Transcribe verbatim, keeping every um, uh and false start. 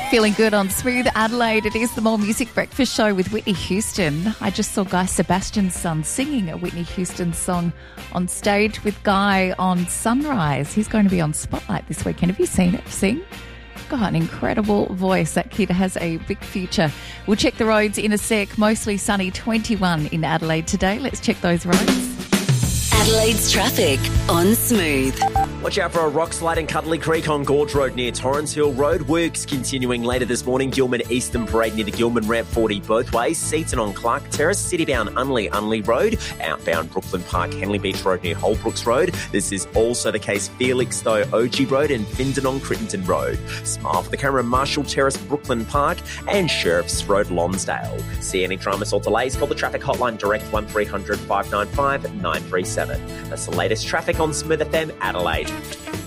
Feeling good on Smooth Adelaide. It is the More Music Breakfast Show with Whitney Houston. I just saw Guy Sebastian's son singing a Whitney Houston song on stage with Guy on Sunrise. He's going to be on Spotlight this weekend. Have you seen it sing? Got an incredible voice. That kid has a big future. We'll check the roads in a sec. Mostly sunny, twenty-one in Adelaide today. Let's check those roads. Adelaide's traffic on Smooth. Watch out for a rock slide in Cuddly Creek on Gorge Road near Torrens Hill Road. Works continuing later this morning. Gilman Eastern Parade near the Gilman Ramp forty both ways. Seaton on Clark Terrace. Citybound Unley Unley Road. Outbound Brooklyn Park Henley Beach Road near Holbrooks Road. This is also the case Felixstowe O G Road and Findon on Crittenden Road. Smile for the camera Marshall Terrace Brooklyn Park and Sheriff's Road Lonsdale. See any dramas or delays? Call the traffic hotline direct one three hundred five nine five nine three seven. That's the latest traffic on Smooth F M Adelaide.